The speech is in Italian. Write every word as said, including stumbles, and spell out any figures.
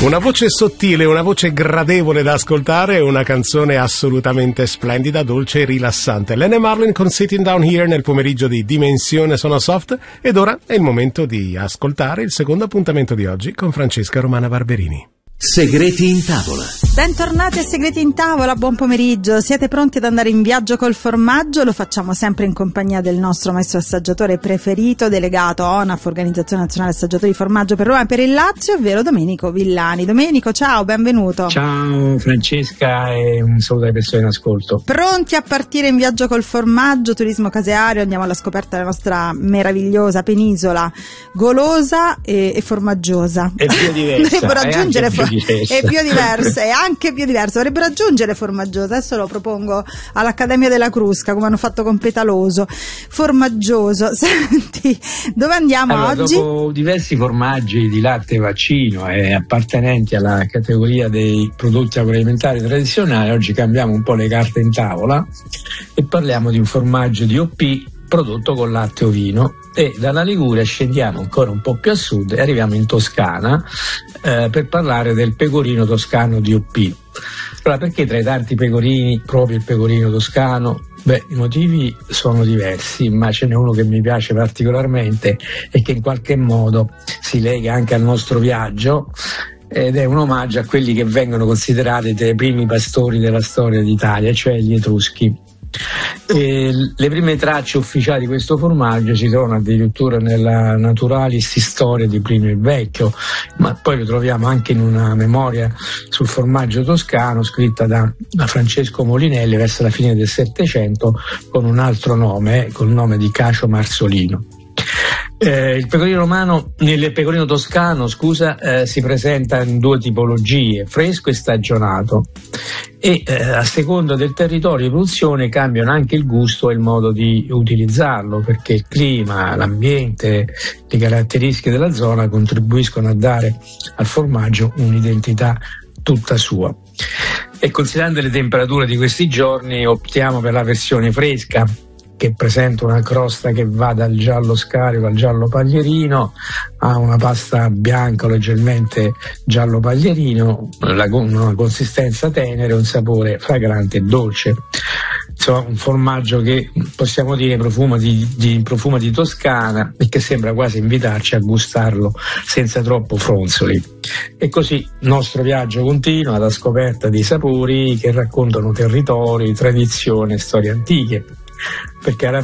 Una voce sottile, una voce gradevole da ascoltare, una canzone assolutamente splendida, dolce e rilassante. Lene Marlin con Sitting Down Here nel pomeriggio di Dimensione Sono Soft, ed ora è il momento di ascoltare il secondo appuntamento di oggi con Francesca Romana Barberini. Segreti in tavola. Bentornati a Segreti in tavola, buon pomeriggio. Siete pronti ad andare in viaggio col formaggio? Lo facciamo sempre in compagnia del nostro maestro assaggiatore preferito, delegato O N A F, Organizzazione Nazionale Assaggiatori di Formaggio per Roma e per il Lazio, ovvero Domenico Villani. Domenico, ciao, benvenuto. Ciao Francesca e un saluto alle persone in ascolto. Pronti a partire in viaggio col formaggio, turismo caseario, andiamo alla scoperta della nostra meravigliosa penisola golosa e, e formaggiosa. È più diversa. Dovrebbero aggiungere for- è più diversa, è anche più diversa. Dovrebbero aggiungere formaggiosa. Adesso lo propongo all'Accademia della Crusca, come hanno fatto con Petaloso. Formaggioso. Senti, dove andiamo allora, oggi? Dopo diversi formaggi di latte vaccino e appartenenti alla categoria dei prodotti agroalimentari tradizionali, oggi cambiamo un po' le carte in tavola e parliamo di un formaggio D O P prodotto con latte ovino, e dalla Liguria scendiamo ancora un po' più a sud e arriviamo in Toscana eh, per parlare del pecorino toscano D O P. Allora, perché tra i tanti pecorini proprio il pecorino toscano? Beh, i motivi sono diversi, ma ce n'è uno che mi piace particolarmente e che in qualche modo si lega anche al nostro viaggio, ed è un omaggio a quelli che vengono considerati dei primi pastori della storia d'Italia, cioè gli Etruschi. E le prime tracce ufficiali di questo formaggio si trovano addirittura nella Naturalis Historia di Plinio il Vecchio, ma poi lo troviamo anche in una memoria sul formaggio toscano scritta da, da Francesco Molinelli verso la fine del Settecento con un altro nome, eh, con il nome di Cacio Marzolino. Eh, il pecorino romano, nel pecorino toscano, scusa, eh, si presenta in due tipologie, fresco e stagionato, e eh, a seconda del territorio di produzione cambiano anche il gusto e il modo di utilizzarlo, perché il clima, l'ambiente, le caratteristiche della zona contribuiscono a dare al formaggio un'identità tutta sua. E considerando le temperature di questi giorni optiamo per la versione fresca, che presenta una crosta che va dal giallo scarico al giallo paglierino, ha una pasta bianca o leggermente giallo paglierino, una consistenza tenera e un sapore fragrante e dolce. Insomma, un formaggio che possiamo dire profuma di, di, profuma di Toscana e che sembra quasi invitarci a gustarlo senza troppo fronzoli. E così il nostro viaggio continua alla scoperta di sapori che raccontano territori, tradizioni e storie antiche, perché alla